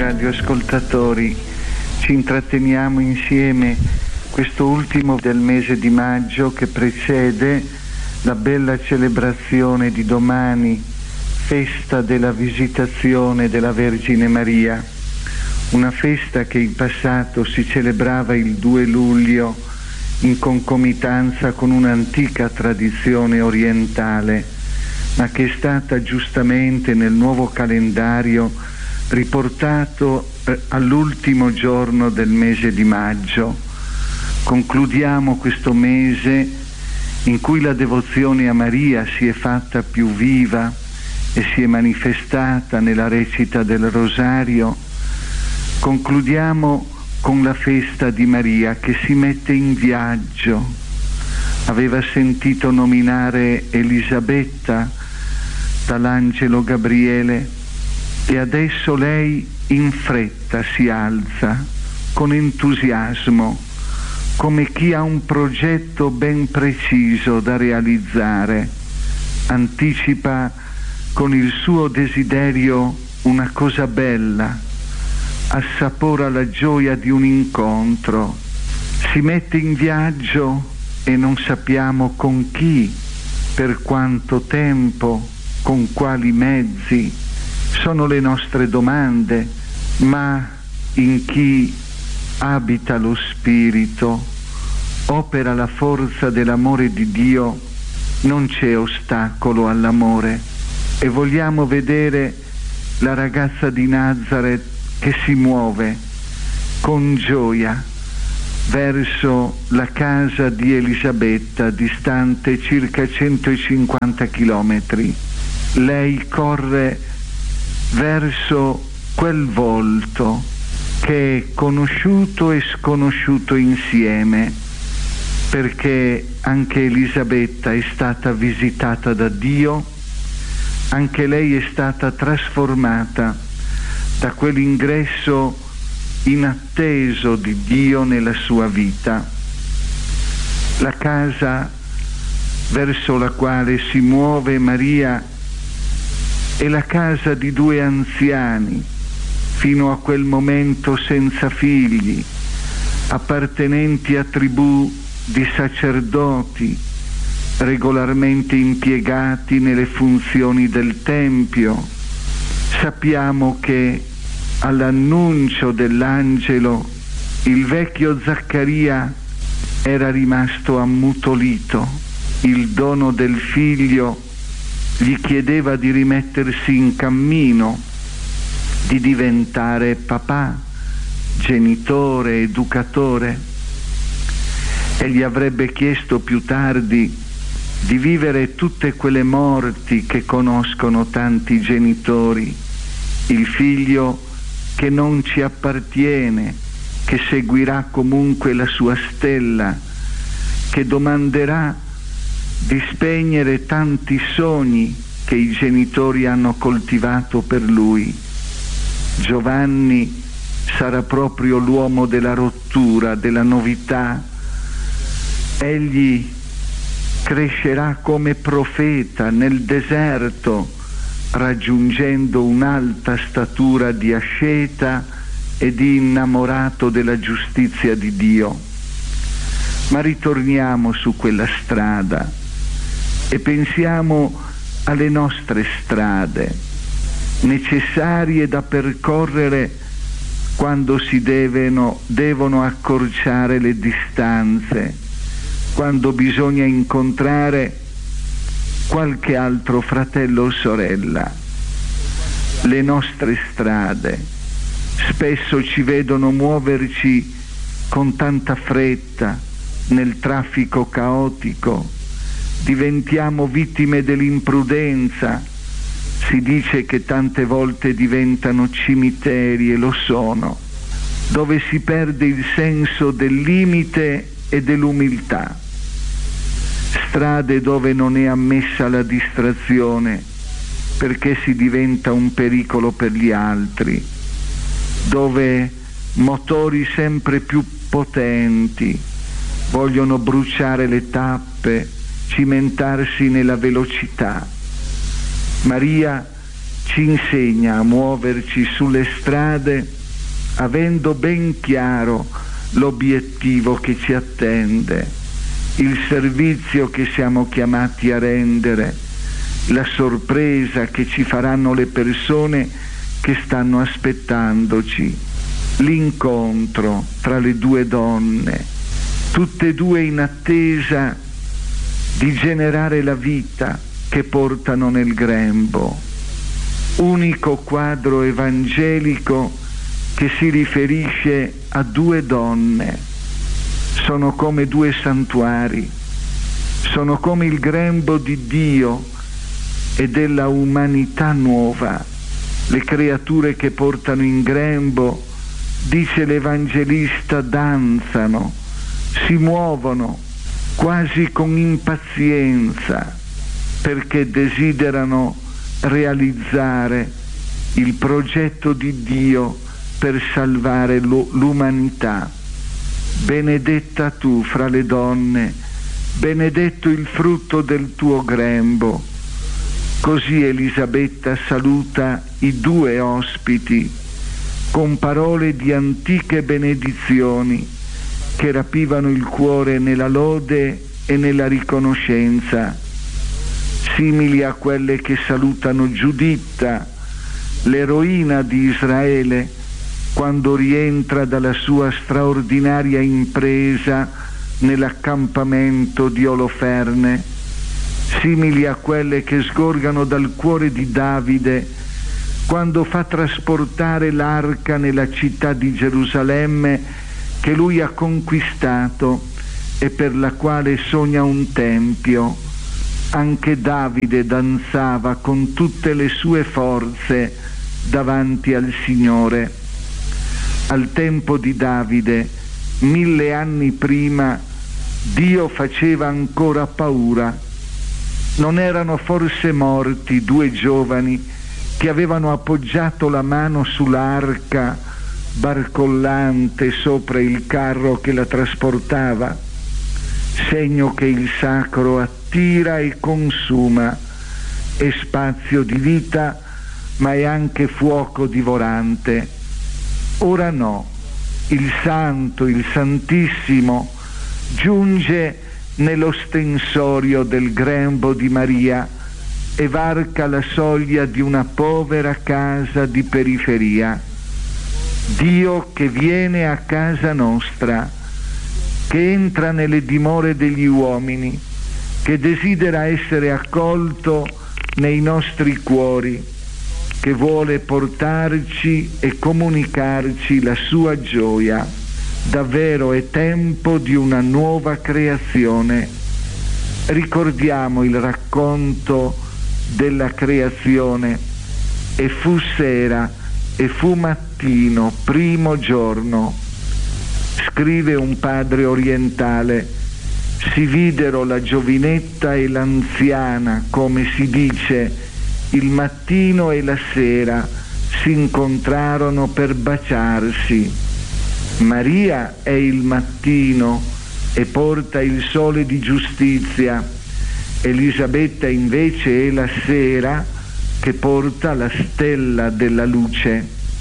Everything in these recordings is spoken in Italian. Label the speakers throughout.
Speaker 1: radioascoltatori, ci intratteniamo insieme questo ultimo del mese di maggio che precede la bella celebrazione di domani, festa della Visitazione della Vergine Maria, una festa che in passato si celebrava il 2 luglio in concomitanza con un'antica tradizione orientale, ma che è stata giustamente nel nuovo calendario riportato all'ultimo giorno del mese di maggio. Concludiamo questo mese in cui la devozione a Maria si è fatta più viva e si è manifestata nella recita del Rosario. Concludiamo con la festa di Maria che si mette in viaggio. Aveva sentito nominare Elisabetta dall'angelo Gabriele e adesso lei in fretta si alza con entusiasmo, come chi ha un progetto ben preciso da realizzare. Anticipa con il suo desiderio una cosa bella, assapora la gioia di un incontro, si mette in viaggio e non sappiamo con chi, per quanto tempo, con quali mezzi. Sono le nostre domande, ma in chi abita lo Spirito, opera la forza dell'amore di Dio, non c'è ostacolo all'amore. E vogliamo vedere la ragazza di Nazaret che si muove con gioia verso la casa di Elisabetta, distante circa 150 chilometri. Lei corre verso quel volto che è conosciuto e sconosciuto insieme, perché anche Elisabetta è stata visitata da Dio, anche lei è stata trasformata da quell'ingresso inatteso di Dio nella sua vita. La casa verso la quale si muove Maria è la casa di due anziani, fino a quel momento senza figli, appartenenti a tribù di sacerdoti, regolarmente impiegati nelle funzioni del Tempio. Sappiamo che all'annuncio dell'angelo il vecchio Zaccaria era rimasto ammutolito. Il dono del figlio gli chiedeva di rimettersi in cammino, di diventare papà, genitore, educatore. E gli avrebbe chiesto più tardi di vivere tutte quelle morti che conoscono tanti genitori, il figlio che non ci appartiene, che seguirà comunque la sua stella, che domanderà di spegnere tanti sogni che i genitori hanno coltivato per lui. Giovanni sarà proprio l'uomo della rottura, della novità. Egli crescerà come profeta nel deserto, raggiungendo un'alta statura di asceta e di innamorato della giustizia di Dio. Ma ritorniamo su quella strada e pensiamo alle nostre strade, necessarie da percorrere quando si devono accorciare le distanze, quando bisogna incontrare qualche altro fratello o sorella. Le nostre strade spesso ci vedono muoverci con tanta fretta nel traffico caotico, diventiamo vittime dell'imprudenza. Si dice che tante volte diventano cimiteri, e lo sono, dove si perde il senso del limite e dell'umiltà. Strade dove non è ammessa la distrazione, perché si diventa un pericolo per gli altri, dove motori sempre più potenti vogliono bruciare le tappe, cimentarsi nella velocità. Maria ci insegna a muoverci sulle strade avendo ben chiaro l'obiettivo che ci attende, il servizio che siamo chiamati a rendere, la sorpresa che ci faranno le persone che stanno aspettandoci, l'incontro tra le due donne, tutte e due in attesa di generare la vita che portano nel grembo. Unico quadro evangelico che si riferisce a due donne. Sono come due santuari, sono come il grembo di Dio e della umanità nuova. Le creature che portano in grembo, dice l'Evangelista, danzano, si muovono quasi con impazienza perché desiderano realizzare il progetto di Dio per salvare l'umanità. Benedetta tu fra le donne, benedetto il frutto del tuo grembo. Così Elisabetta saluta i due ospiti con parole di antiche benedizioni che rapivano il cuore nella lode e nella riconoscenza, simili a quelle che salutano Giuditta, l'eroina di Israele, quando rientra dalla sua straordinaria impresa nell'accampamento di Oloferne, simili a quelle che sgorgano dal cuore di Davide quando fa trasportare l'arca nella città di Gerusalemme che lui ha conquistato e per la quale sogna un tempio. Anche Davide danzava con tutte le sue forze davanti al Signore. Al tempo di Davide, 1000 anni prima, Dio faceva ancora paura. Non erano forse morti due giovani che avevano appoggiato la mano sull'arca barcollante sopra il carro che la trasportava, segno che il sacro attira e consuma, è spazio di vita ma è anche fuoco divorante. Ora no, il Santo, il Santissimo giunge nell'ostensorio del grembo di Maria e varca la soglia di una povera casa di periferia. Dio che viene a casa nostra, che entra nelle dimore degli uomini, che desidera essere accolto nei nostri cuori, che vuole portarci e comunicarci la sua gioia. Davvero è tempo di una nuova creazione. Ricordiamo il racconto della creazione. E fu sera e fu mattino, primo giorno. Scrive un padre orientale: si videro la giovinetta e l'anziana, come si dice, il mattino e la sera si incontrarono per baciarsi. Maria è il mattino e porta il sole di giustizia, Elisabetta invece è la sera che porta la stella della luce.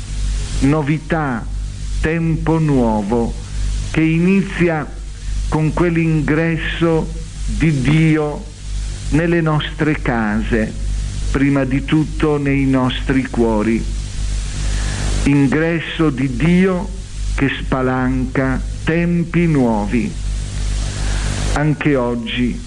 Speaker 1: Novità, tempo nuovo che inizia con quell'ingresso di Dio nelle nostre case, prima di tutto nei nostri cuori. Ingresso di Dio che spalanca tempi nuovi. Anche oggi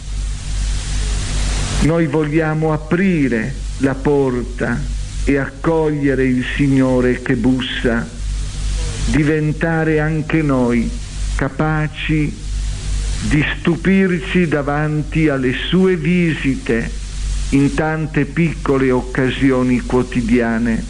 Speaker 1: noi vogliamo aprire la porta e accogliere il Signore che bussa, diventare anche noi capaci di stupirci davanti alle sue visite in tante piccole occasioni quotidiane.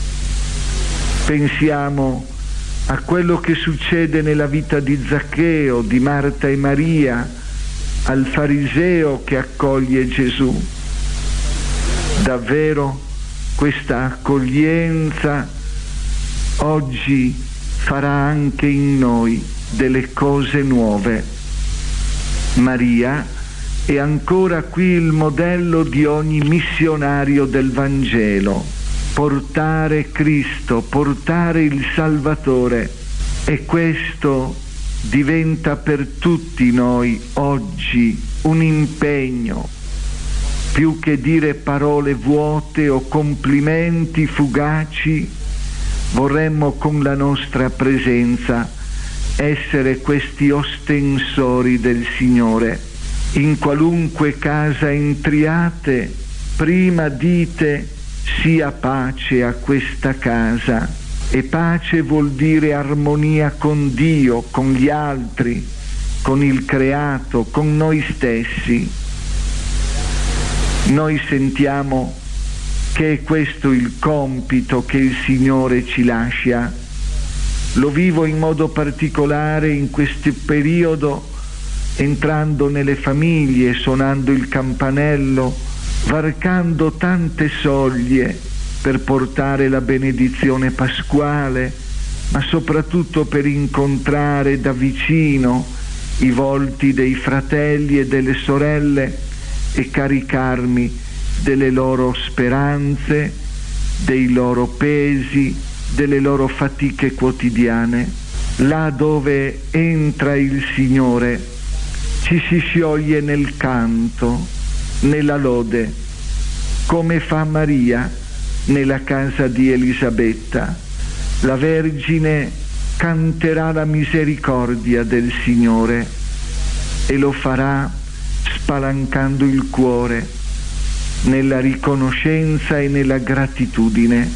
Speaker 1: Pensiamo a quello che succede nella vita di Zaccheo, di Marta e Maria, al fariseo che accoglie Gesù. Davvero questa accoglienza oggi farà anche in noi delle cose nuove. Maria è ancora qui il modello di ogni missionario del Vangelo. portare Cristo, portare il Salvatore, e questo diventa per tutti noi oggi un impegno. Più che dire parole vuote o complimenti fugaci, vorremmo con la nostra presenza essere questi ostensori del Signore. In qualunque casa entriate, prima dite: sia pace a questa casa. E pace vuol dire armonia con Dio, con gli altri, con il creato, con noi stessi. Noi sentiamo che è questo il compito che il Signore ci lascia. Lo vivo in modo particolare in questo periodo, entrando nelle famiglie, suonando il campanello, varcando tante soglie per portare la benedizione pasquale, ma soprattutto per incontrare da vicino i volti dei fratelli e delle sorelle e caricarmi delle loro speranze, dei loro pesi, delle loro fatiche quotidiane. Là dove entra il Signore ci si scioglie nel canto, nella lode, come fa Maria nella casa di Elisabetta. La Vergine canterà la misericordia del Signore e lo farà spalancando il cuore nella riconoscenza e nella gratitudine,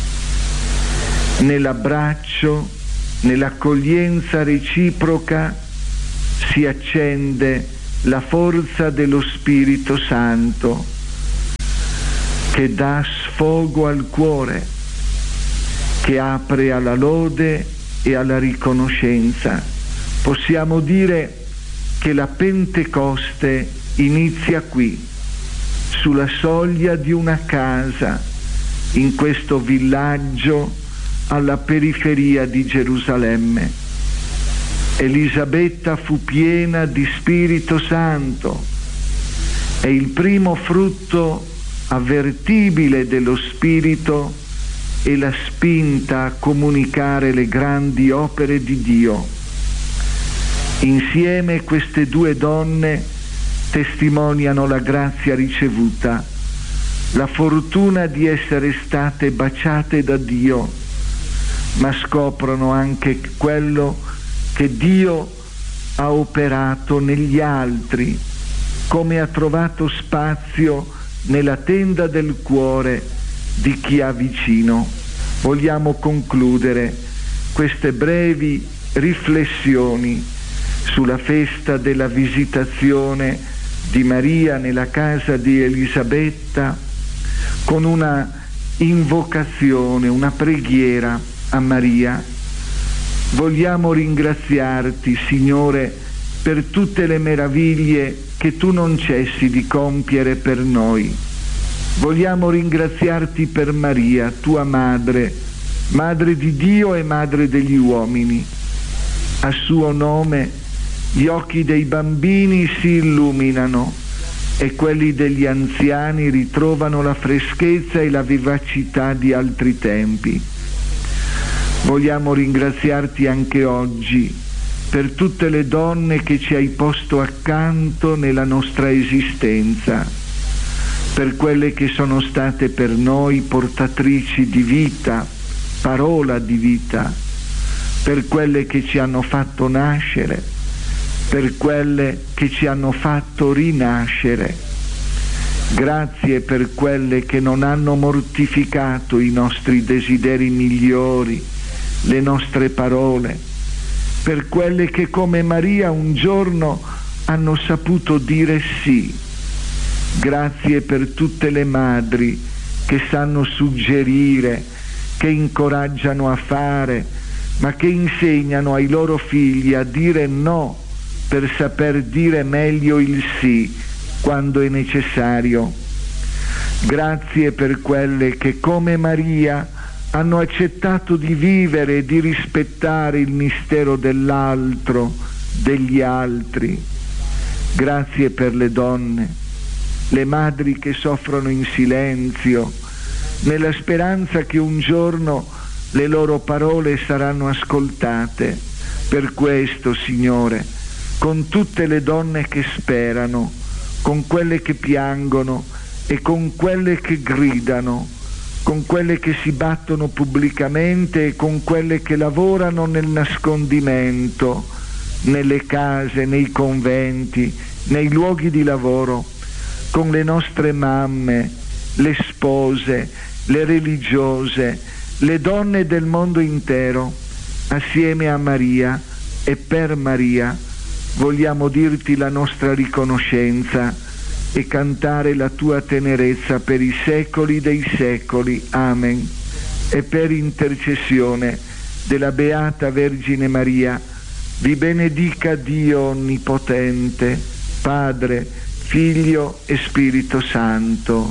Speaker 1: nell'abbraccio, nell'accoglienza reciproca si accende la forza dello Spirito Santo che dà sfogo al cuore, che apre alla lode e alla riconoscenza. Possiamo dire che la Pentecoste inizia qui, sulla soglia di una casa, in questo villaggio alla periferia di Gerusalemme. Elisabetta fu piena di Spirito Santo e il primo frutto avvertibile dello Spirito è la spinta a comunicare le grandi opere di Dio. Insieme queste due donne testimoniano la grazia ricevuta, la fortuna di essere state baciate da Dio, ma scoprono anche quello che Dio ha operato negli altri, come ha trovato spazio nella tenda del cuore di chi ha vicino. Vogliamo concludere queste brevi riflessioni sulla festa della visitazione di Maria nella casa di Elisabetta con una invocazione, una preghiera a Maria. Vogliamo ringraziarti, Signore, per tutte le meraviglie che tu non cessi di compiere per noi. Vogliamo ringraziarti per Maria, tua madre, madre di Dio e madre degli uomini. A suo nome gli occhi dei bambini si illuminano e quelli degli anziani ritrovano la freschezza e la vivacità di altri tempi. Vogliamo ringraziarti anche oggi per tutte le donne che ci hai posto accanto nella nostra esistenza, per quelle che sono state per noi portatrici di vita, parola di vita, per quelle che ci hanno fatto nascere, per quelle che ci hanno fatto rinascere. Grazie per quelle che non hanno mortificato i nostri desideri migliori, le nostre parole, per quelle che come Maria un giorno hanno saputo dire sì. Grazie per tutte le madri che sanno suggerire, che incoraggiano a fare, ma che insegnano ai loro figli a dire no per saper dire meglio il sì quando è necessario. Grazie per quelle che come Maria hanno accettato di vivere e di rispettare il mistero dell'altro, degli altri. Grazie per le donne, le madri che soffrono in silenzio, nella speranza che un giorno le loro parole saranno ascoltate. Per questo, Signore, con tutte le donne che sperano, con quelle che piangono e con quelle che gridano, con quelle che si battono pubblicamente e con quelle che lavorano nel nascondimento, nelle case, nei conventi, nei luoghi di lavoro, con le nostre mamme, le spose, le religiose, le donne del mondo intero, assieme a Maria e per Maria, vogliamo dirti la nostra riconoscenza e cantare la tua tenerezza per i secoli dei secoli. Amen. E per intercessione della Beata Vergine Maria, vi benedica Dio Onnipotente, Padre, Figlio e Spirito Santo.